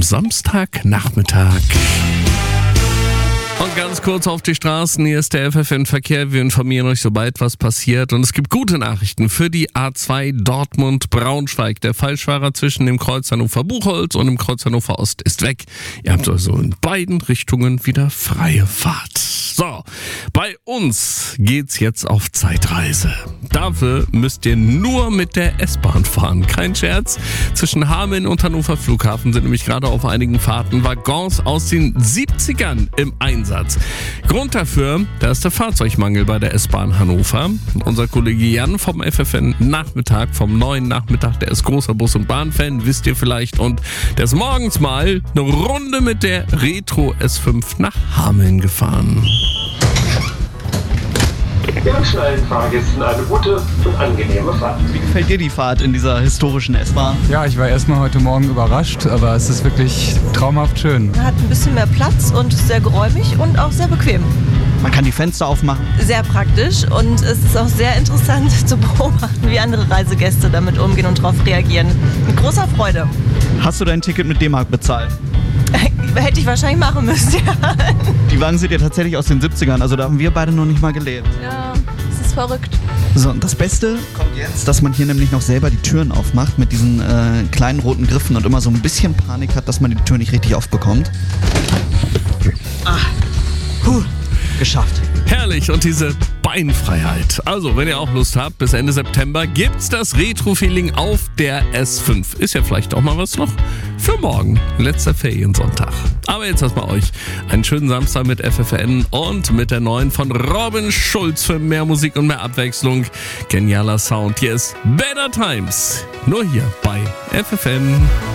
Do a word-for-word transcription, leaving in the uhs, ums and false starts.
Samstagnachmittag. Und ganz kurz auf die Straßen, hier ist der F F N-Verkehr. Wir informieren euch, sobald was passiert. Und es gibt gute Nachrichten für die A zwei Dortmund-Braunschweig. Der Falschfahrer zwischen dem Kreuz Hannover-Buchholz und dem Kreuz Hannover Ost ist weg. Ihr habt also in beiden Richtungen wieder freie Fahrt. So, bei uns geht's jetzt auf Zeitreise. Dafür müsst ihr nur mit der S-Bahn fahren. Kein Scherz. Zwischen Hameln und Hannover Flughafen sind nämlich gerade auf einigen Fahrten Waggons aus den siebzigern im Einsatz. Grund dafür, da ist der Fahrzeugmangel bei der S-Bahn Hannover. Unser Kollege Jan vom F F N Nachmittag, vom neuen Nachmittag, der ist großer Bus- und Bahn-Fan, wisst ihr vielleicht. Und der ist morgens mal eine Runde mit der Retro S fünf nach Hameln gefahren. Wir wünschen allen Fahrgästen eine gute und angenehme Fahrt. Wie gefällt dir die Fahrt in dieser historischen S-Bahn? Ja, ich war erstmal heute Morgen überrascht, aber es ist wirklich traumhaft schön. Man hat ein bisschen mehr Platz und ist sehr geräumig und auch sehr bequem. Man kann die Fenster aufmachen. Sehr praktisch und es ist auch sehr interessant zu beobachten, wie andere Reisegäste damit umgehen und darauf reagieren. Mit großer Freude. Hast du dein Ticket mit D-Mark bezahlt? Hätte ich wahrscheinlich machen müssen, ja. Die Wagen sind ja tatsächlich aus den siebzigern, also da haben wir beide noch nicht mal gelebt. Ja, es ist verrückt. So, und das Beste kommt jetzt, dass man hier nämlich noch selber die Türen aufmacht mit diesen äh, kleinen roten Griffen und immer so ein bisschen Panik hat, dass man die Tür nicht richtig aufbekommt. Ah, puh, geschafft. Herrlich, und diese Beinfreiheit. Also, wenn ihr auch Lust habt, bis Ende September gibt's das Retro-Feeling auf der S fünf. Ist ja vielleicht auch mal was noch für morgen, letzter Feriensonntag. Aber jetzt erstmal euch einen schönen Samstag mit F F N und mit der neuen von Robin Schulz für mehr Musik und mehr Abwechslung. Genialer Sound. Hier ist Better Times. Nur hier bei F F N.